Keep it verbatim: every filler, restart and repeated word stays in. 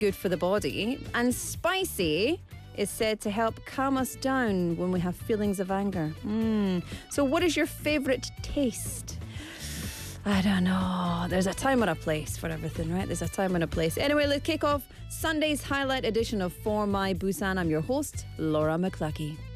good for the body. And spicy is said to help calm us down when we have feelings of anger. Mm. So what is your favourite taste? I don't know. There's a time and a place for everything, right? There's a time and a place. Anyway, let's kick off Sunday's highlight edition of For My Busan. I'm your host, Laura McLuckie.